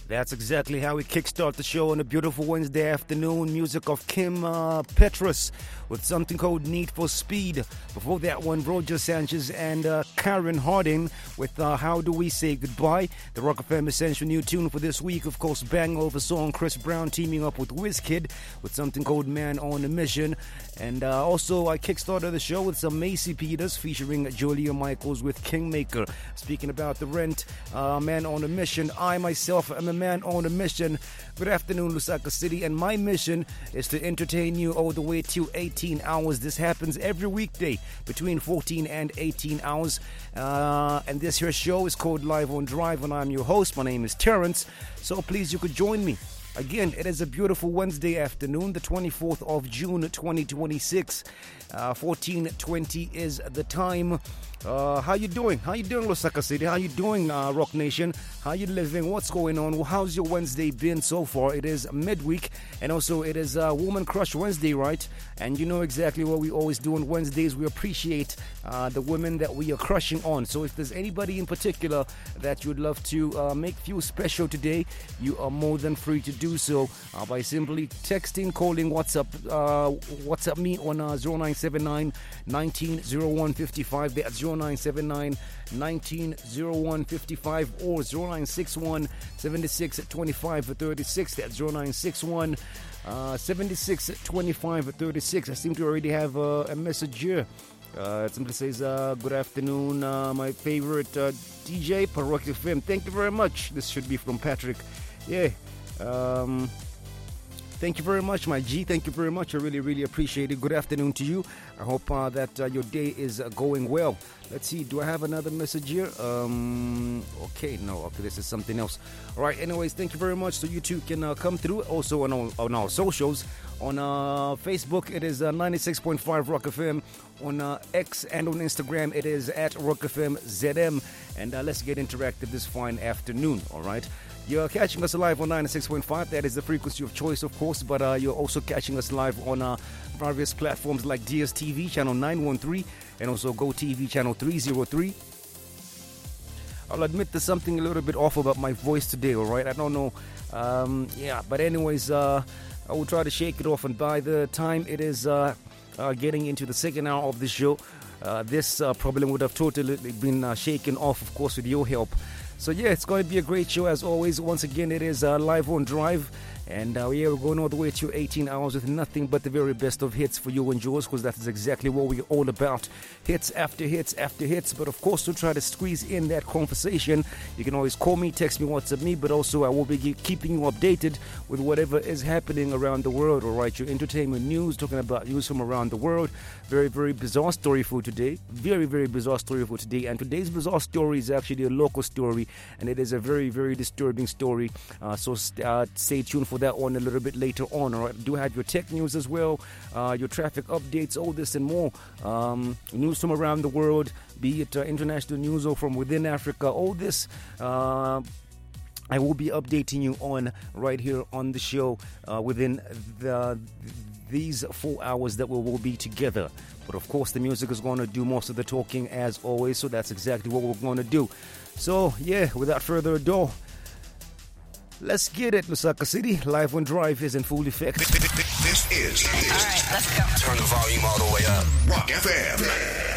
That's exactly how we kickstart the show on a beautiful Wednesday afternoon. Music of Kim Petras with something called Need for Speed. Before that one, Roger Sanchez and Karen Harding with How Do We Say Goodbye. The Rock FM Essential new tune for this week, of course, bang over song Chris Brown teaming up with Wizkid with something called Man on a Mission. And also I kickstarted the show with some Macy Peters featuring Julia Michaels with Kingmaker. Speaking about the Rent, Man on a Mission, I myself am a man on a mission. Good afternoon, Lusaka City, and my mission is to entertain you all the way to 18 hours. This happens every weekday between 14 and 18 hours. And this here show is called Live on Drive, and I'm your host. My name is Terrence, so please you could join me. Again, it is a beautiful Wednesday afternoon, the 24th of June, 2026. 14:20 is the time. How you doing? How you doing, Lusaka City? How you doing, Rock Nation? How you living? What's going on? Well, how's your Wednesday been so far? It is midweek, and also it is Woman Crush Wednesday, right? And you know exactly what we always do on Wednesdays. We appreciate the women that we are crushing on. So if there's anybody in particular that you'd love to make feel special today, you are more than free to do so by simply texting, calling, WhatsApp me on 0979 190155. That's 0979 190155 or 0961 76 25 36. That's 0961 76 25 36. I seem to already have a message here. It simply says, good afternoon, my favorite DJ, Parochial FM. Thank you very much. This should be from Patrick. Yeah. Thank you very much, my G. Thank you very much. I really, really appreciate it. Good afternoon to you. I hope that your day is going well. Let's see. Do I have another message here? Okay, no. Okay, this is something else. All right. Anyways, thank you very much. So you two can come through. Also on our socials. On Facebook, it is 96.5 Rock FM. On X and on Instagram, it is at Rock FM ZM. And let's get interactive this fine afternoon. All right. You're catching us live on 96.5. That is the frequency of choice, of course. But you're also catching us live on various platforms like DSTV, channel 913, and also GoTV, channel 303. I'll admit there's something a little bit off about my voice today, all right? I don't know. But anyways, I will try to shake it off. And by the time it is getting into the second hour of the show, this problem would have totally been shaken off, of course, with your help. So yeah, it's going to be a great show as always. Once again, it is Live on Drive. And we're going all the way to 18 hours with nothing but the very best of hits for you and yours, because that is exactly what we're all about. Hits after hits after hits. But of course, to try to squeeze in that conversation, you can always call me, text me, WhatsApp me. But also, I will be keeping you updated with whatever is happening around the world. All right, your entertainment news, talking about news from around the world. Very, very bizarre story for today. Very, very bizarre story for today. And today's bizarre story is actually a local story. And it is a very, very disturbing story. So stay tuned for that one a little bit later on. All right, do have your tech news as well, your traffic updates, all this and more. News from around the world, be it international news or from within Africa, all this I will be updating you on right here on the show within these 4 hours that we will be together. But of course, the music is going to do most of the talking as always, so that's exactly what we're going to do. So yeah, without further ado, let's get it, Lusaka City. Live on Drive is in full effect. This is. All right, let's go. Turn the volume all the way up. Rock FM.